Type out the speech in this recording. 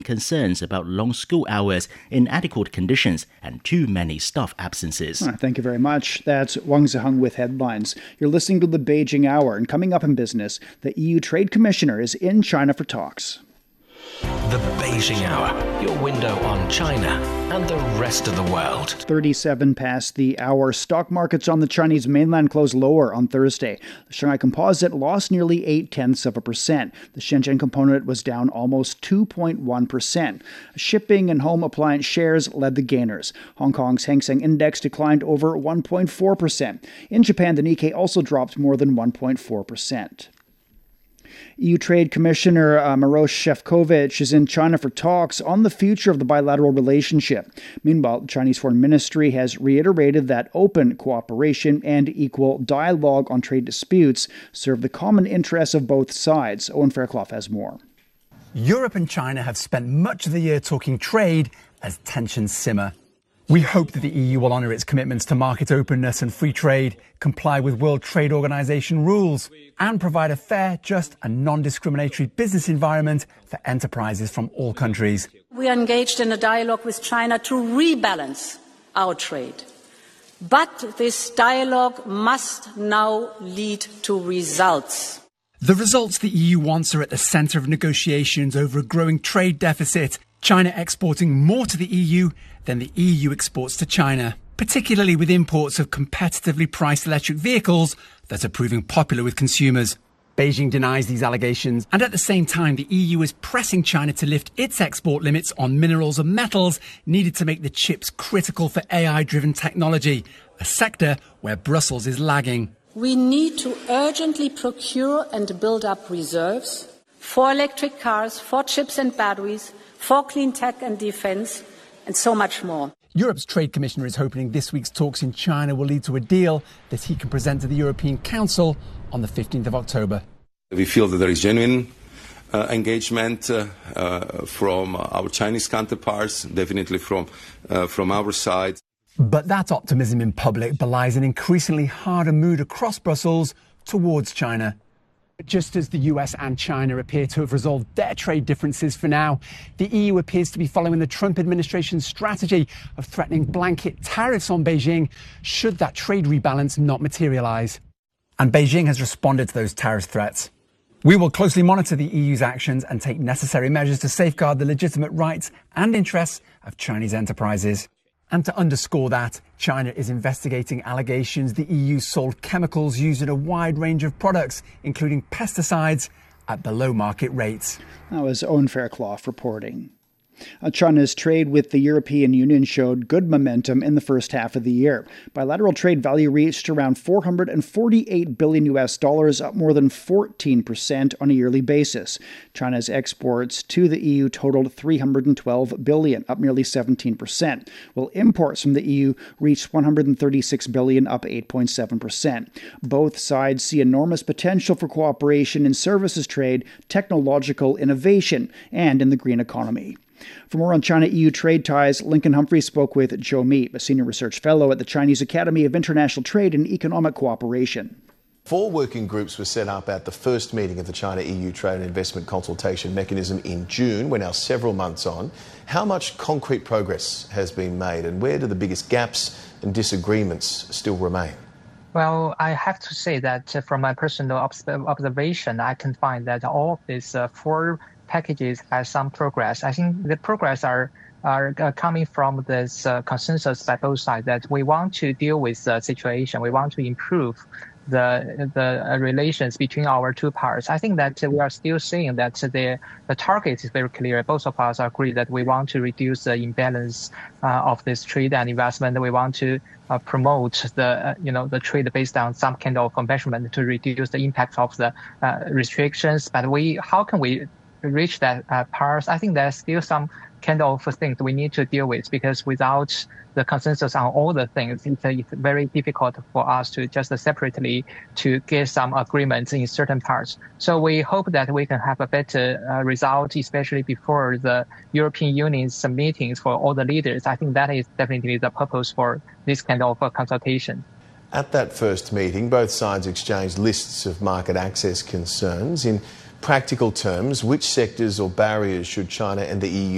concerns about long school hours, inadequate conditions, and too many staff absences. Thank you very much. That's Wang Ziheng with headlines. You're listening to the Beijing Hour, and coming up in business, the EU Trade Commissioner is in China for talks. The Beijing Hour, your window on China and the rest of the world. 37 past the hour. Stock markets on the Chinese mainland closed lower on Thursday. The Shanghai Composite lost nearly 0.8%. The Shenzhen Component was down almost 2.1%. Shipping and home appliance shares led the gainers. Hong Kong's Hang Seng Index declined over 1.4%. In Japan, the Nikkei also dropped more than 1.4%. EU Trade Commissioner Maroš Šefčovič is in China for talks on the future of the bilateral relationship. Meanwhile, the Chinese Foreign Ministry has reiterated that open cooperation and equal dialogue on trade disputes serve the common interests of both sides. Owen Fairclough has more. Europe and China have spent much of the year talking trade as tensions simmer. We hope that the EU will honour its commitments to market openness and free trade, comply with World Trade Organization rules, and provide a fair, just and non-discriminatory business environment for enterprises from all countries. We are engaged in a dialogue with China to rebalance our trade. But this dialogue must now lead to results. The results the EU wants are at the centre of negotiations over a growing trade deficit, China exporting more to the EU than the EU exports to China, particularly with imports of competitively priced electric vehicles that are proving popular with consumers. Beijing denies these allegations, and at the same time, the EU is pressing China to lift its export limits on minerals and metals needed to make the chips critical for AI-driven technology, a sector where Brussels is lagging. We need to urgently procure and build up reserves for electric cars, for chips and batteries, for clean tech and defence, and so much more. Europe's Trade Commissioner is hoping this week's talks in China will lead to a deal that he can present to the European Council on the 15th of October. We feel that there is genuine engagement from our Chinese counterparts, definitely from our side. But that optimism in public belies an increasingly harder mood across Brussels towards China. Just as the US and China appear to have resolved their trade differences for now, the EU appears to be following the Trump administration's strategy of threatening blanket tariffs on Beijing should that trade rebalance not materialize. And Beijing has responded to those tariff threats. We will closely monitor the EU's actions and take necessary measures to safeguard the legitimate rights and interests of Chinese enterprises. And to underscore that, China is investigating allegations the EU sold chemicals used in a wide range of products, including pesticides, at below market rates. That was Owen Fairclough reporting. China's trade with the European Union showed good momentum in the first half of the year. Bilateral trade value reached around $448 billion, up more than 14% on a yearly basis. China's exports to the EU totaled $312 billion, up nearly 17%, while imports from the EU reached $136 billion, up 8.7%. Both sides see enormous potential for cooperation in services trade, technological innovation, and in the green economy. For more on China-EU trade ties, Lincoln Humphrey spoke with Joe Mead, a senior research fellow at the Chinese Academy of International Trade and Economic Cooperation. 4 working groups were set up at the first meeting of the China-EU Trade and Investment Consultation Mechanism in June. We're now several months on. How much concrete progress has been made, and where do the biggest gaps and disagreements still remain? Well, I have to say that from my personal observation, I can find that all of these 4 packages has some progress. I think the progress are coming from this consensus by both sides that we want to deal with the situation. We want to improve the relations between our two parts. I think that we are still seeing that the target is very clear. Both of us agree that we want to reduce the imbalance of this trade and investment. We want to promote the trade based on some kind of measurement to reduce the impact of the restrictions. But how can we reach that part? I think there's still some kind of things we need to deal with, because without the consensus on all the things, it's very difficult for us to just separately to get some agreements in certain parts. So we hope that we can have a better result, especially before the European Union's meetings for all the leaders. I think that is definitely the purpose for this kind of consultation. At that first meeting, both sides exchanged lists of market access concerns. In practical terms, which sectors or barriers should China and the EU